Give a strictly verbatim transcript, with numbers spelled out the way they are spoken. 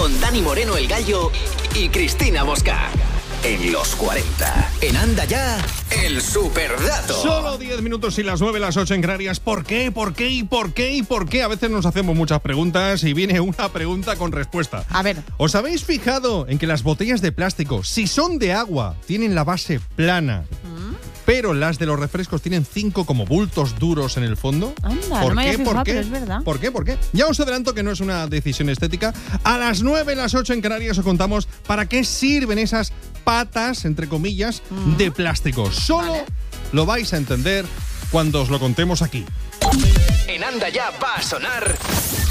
con Dani Moreno el Gallo y Cristina Mosca. En los cuarenta. En Anda Ya, el superdato. Solo diez minutos y las nueve, las ocho en Canarias. ¿Por qué? ¿Por qué? ¿Y por qué? ¿Y por qué? A veces nos hacemos muchas preguntas y viene una pregunta con respuesta. A ver. ¿Os habéis fijado en que las botellas de plástico, si son de agua, tienen la base plana? ¿Mm? Pero las de los refrescos tienen cinco como bultos duros en el fondo. Anda, ¿Por no me qué? había fijado, ¿Por qué? pero es verdad. ¿Por qué? ¿Por qué? Ya os adelanto que no es una decisión estética. A las nueve, las ocho en Canarias os contamos para qué sirven esas patas, entre comillas, mm. de plástico. Solo vale. lo vais a entender cuando os lo contemos aquí. En Anda Ya va a sonar